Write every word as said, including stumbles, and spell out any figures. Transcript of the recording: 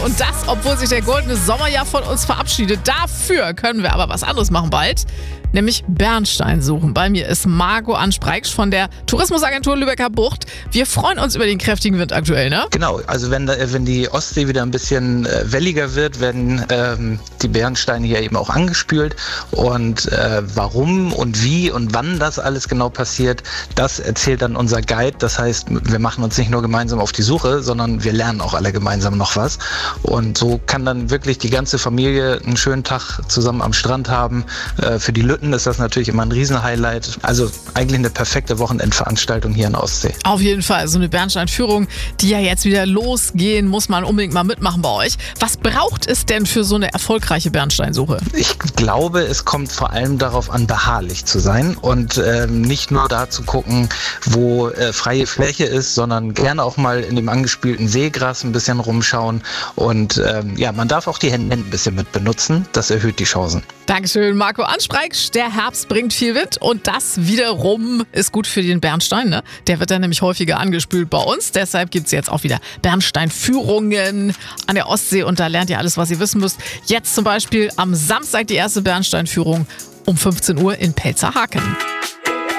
Und das, obwohl sich der goldene Sommer ja von uns verabschiedet. Dafür können wir aber was anderes machen bald, nämlich Bernstein suchen. Bei mir ist Marco Anspreiksch von der Tourismusagentur Lübecker Bucht. Wir freuen uns über den kräftigen Wind aktuell, ne? Genau, also wenn, da, wenn die Ostsee wieder ein bisschen äh, welliger wird, werden ähm, die Bernsteine hier eben auch angespült. Und äh, warum und wie und wann das alles genau passiert, das erzählt dann unser Guide. Das heißt, wir machen uns nicht nur gemeinsam auf die Suche, sondern wir lernen auch alle gemeinsam noch was. Und so kann dann wirklich die ganze Familie einen schönen Tag zusammen am Strand haben. Äh, für die Lütten ist das natürlich immer ein Riesenhighlight. Also eigentlich eine perfekte Wochenendveranstaltung hier in der Ostsee. Auf jeden Fall, so eine Bernsteinführung, die ja jetzt wieder losgehen, muss man unbedingt mal mitmachen bei euch. Was braucht es denn für so eine erfolgreiche Bernsteinsuche? Ich glaube, es kommt vor allem darauf an, beharrlich zu sein und ähm, nicht nur da zu gucken, wo äh, freie Fläche ist, sondern gerne auch mal in dem angespülten Seegras ein bisschen rumschauen. Und ähm, ja, man darf auch die Hände ein bisschen mit benutzen. Das erhöht die Chancen. Dankeschön, Marco Anspreiksch. Der Herbst bringt viel Wind und das wiederum ist gut für den Bernstein. Ne? Der wird dann nämlich häufiger angespült bei uns. Deshalb gibt es jetzt auch wieder Bernsteinführungen an der Ostsee und da lernt ihr alles, was ihr wissen müsst. Jetzt zum Beispiel am Samstag die erste Bernsteinführung um fünfzehn Uhr in Pelzerhaken.